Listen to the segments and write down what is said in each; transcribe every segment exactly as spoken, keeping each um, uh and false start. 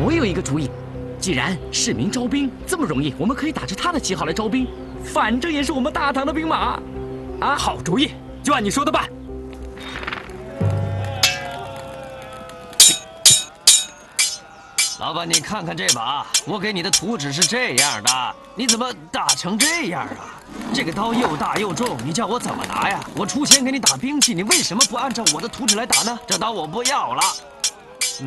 我有一个主意，既然市民招兵这么容易，我们可以打着他的旗号来招兵，反正也是我们大唐的兵马。啊， 好主意，就按你说的办。 老板，你看看这把，我给你的图纸是这样的，你怎么打成这样啊？这个刀又大又重，你叫我怎么拿呀？我出钱给你打兵器，你为什么不按照我的图纸来打呢？这刀我不要了。 嗯，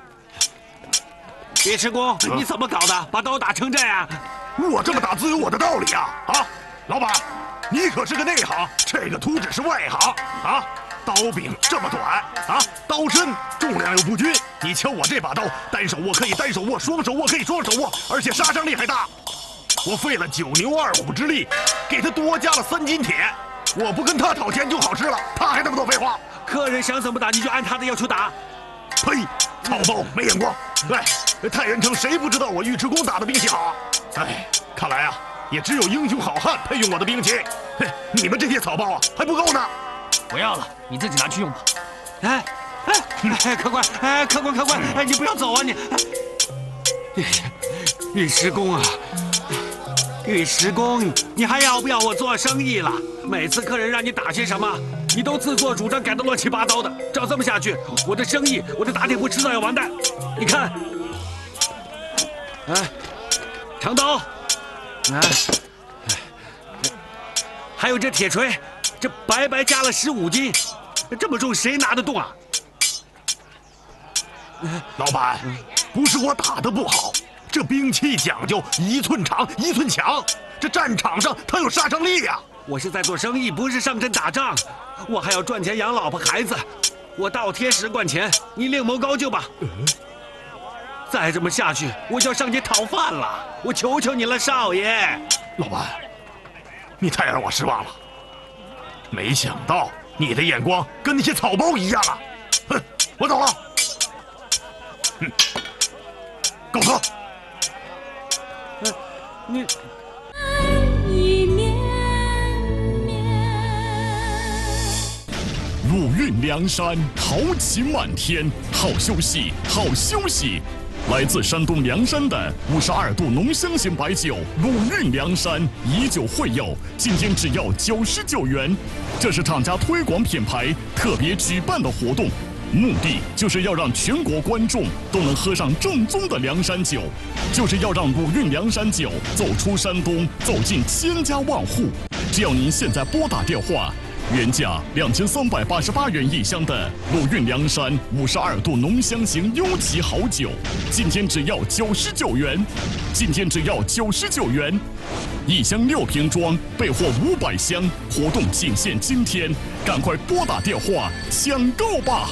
尉迟恭，你怎么搞的？把刀打成这样？ 我这么打自有我的道理啊！啊，老板，你可是个内行，这个图纸是外行啊。 刀柄这么短啊，刀身重量又不均。你瞧我这把刀，单手握可以单手握，双手握可以双手握，而且杀伤力还大。我费了九牛二虎之力，给他多加了三斤铁。我不跟他讨钱就好吃了，他还那么多废话。 客人想怎么打你就按他的要求打。 呸！草包没眼光。哎，太原城谁不知道我尉迟恭打的兵器好？哎，看来啊，也只有英雄好汉配用我的兵器。嘿，你们这些草包啊，还不够呢。 不要了，你自己拿去用吧。 哎，哎，哎，客官，哎，客官，客官，哎，你不要走啊你！尉尉迟恭啊，尉迟恭，你还要不要我做生意了？每次客人让你打些什么，你都自作主张改得乱七八糟的。照这么下去，我的生意，我的打铁铺迟早要完蛋。你看，哎，长刀，哎，还有这铁锤。 这白白加了十五斤，这么重谁拿得动啊？ 老板，不是我打得不好，这兵器讲究一寸长一寸强，这战场上它有杀伤力呀。 我是在做生意，不是上阵打仗，我还要赚钱养老婆孩子，我倒贴十贯钱，你另谋高就吧。再这么下去，我就要上街讨饭了，我求求你了，少爷。 老板，你太让我失望了。 没想到你的眼光跟那些草包一样啊！哼，我走了。嗯，告辞。 你。 鲁韵梁山，豪气漫天，好休息，好休息。 来自山东凉山的五十二度浓香型白酒鲁韵梁山以酒会友，今天只要九十九元。这是厂家推广品牌特别举办的活动，目的就是要让全国观众都能喝上正宗的凉山酒，就是要让鲁韵梁山酒走出山东，走进千家万户。只要您现在拨打电话。 原价两千三百八十八元一箱的鲁韵梁山五十二度浓香型优级好酒，今天只要九十九元，今天只要九十九元，一箱六瓶装，备货五百箱，活动仅限今天，赶快拨打电话抢购吧！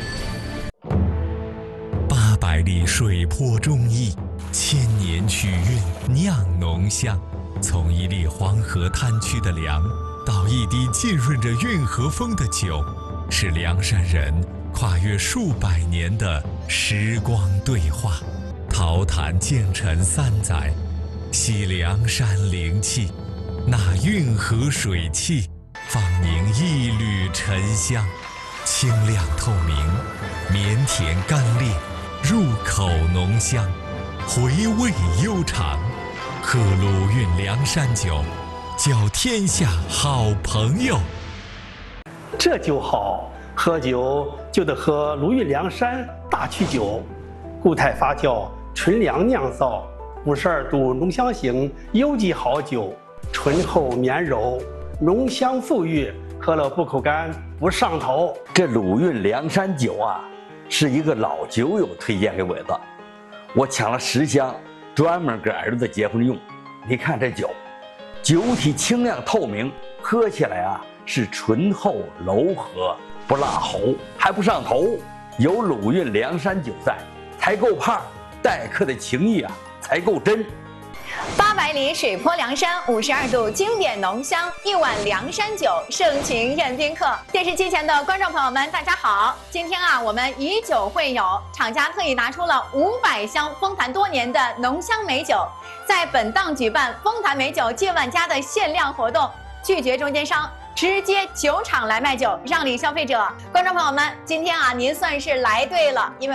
八百里水泊忠义，千年曲韵酿浓香，从一粒黄河滩区的粮。 到一滴浸润着运河风的酒，是凉山人跨越数百年的时光对话。陶坛建陈三载，吸凉山灵气，那运河水汽，放凝一缕沉香，清亮透明，绵甜甘冽，入口浓香，回味悠长。喝鲁韵凉山酒。 叫天下好朋友， 这酒好，喝酒就得喝鲁韵梁山大曲酒，固态发酵，纯粮酿造，五十二度浓香型优级好酒，醇厚绵柔，浓香馥郁，喝了不口干，不上头。 这鲁韵梁山酒啊，是一个老酒友推荐给我的，我抢了十箱，专门给儿子结婚用。你看这酒。 酒体清亮透明，喝起来啊是醇厚柔和，不辣喉，还不上头。有鲁韵梁山酒在，才够胖，待客的情谊啊才够真。 八百里水泊梁山，五十二度经典浓香，一碗梁山酒，盛情宴宾客。电视机前的观众朋友们，大家好！今天啊，我们以酒会友，厂家特意拿出了五百箱丰坛多年的浓香美酒，在本档举办丰坛美酒借万家的限量活动，拒绝中间商，直接酒厂来卖酒，让利消费者。观众朋友们，今天啊，您算是来对了，因为。